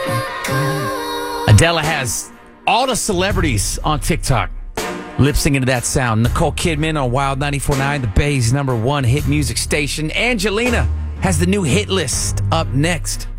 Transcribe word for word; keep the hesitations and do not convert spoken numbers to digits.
Adele has all the celebrities on TikTok lip syncing to that sound. Nicole Kidman on Wild ninety-four point nine, the Bay's number one hit music station. Angelina has the new hit list up next.